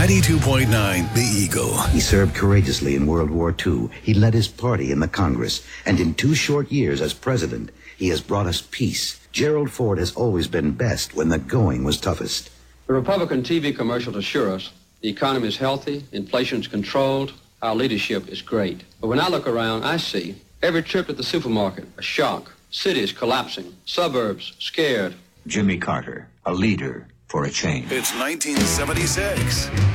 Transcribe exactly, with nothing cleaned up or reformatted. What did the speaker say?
ninety-two point nine The Eagle. He served courageously in World War Two. He led his party in the Congress. And in two short years as president, he has brought us peace. Gerald Ford has always been best when the going was toughest. The Republican T V commercials assure us the economy is healthy, inflation's controlled, our leadership is great. But when I look around, I see every trip to the supermarket a shock, cities collapsing, suburbs scared. Jimmy Carter, a leader for a change. It's nineteen seventy-six.